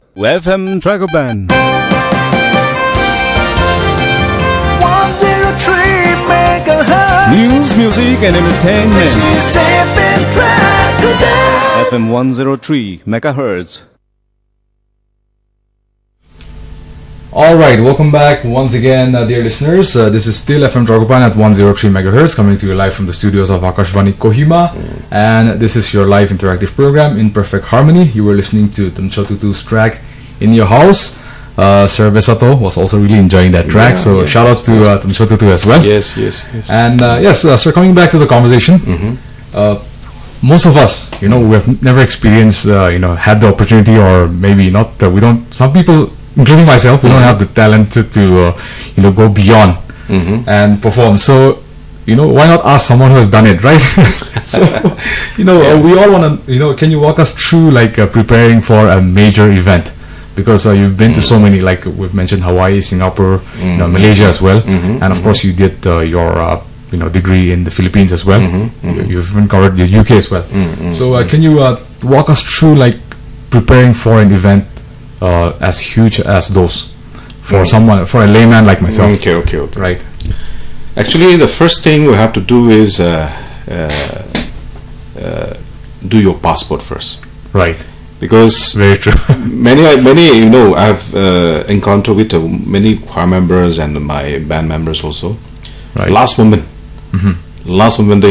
FM Dragoban 103 megahertz. News, music and entertainment. This is FM Dragoban. FM 103 megahertz. Alright, welcome back once again, dear listeners. This is still FM Dragoban at 103 megahertz, coming to you live from the studios of Akashvani Kohima. And this is your live interactive program in perfect harmony. You were listening to Tumchotutu's track In Your House. Sir Besato was also really enjoying that track, shout out to Tumchotutu as well. Yes. And sir, coming back to the conversation, most of us, we have never experienced, had the opportunity, or maybe not, we don't, some people, including myself, we don't have the talent to go beyond and perform. So, why not ask someone who has done it, right? So, we all want to, can you walk us through preparing for a major event? Because you've been to so many, like we've mentioned, Hawaii, Singapore, Malaysia as well, and of course you did your degree in the Philippines as well. You've even covered the UK as well. So can you walk us through preparing for an event as huge as those for someone, for a layman like myself? Okay. Right. Actually, the first thing we have to do is do your passport first. Right. Because very true. many I've encountered with many choir members and my band members also. Right. Last moment,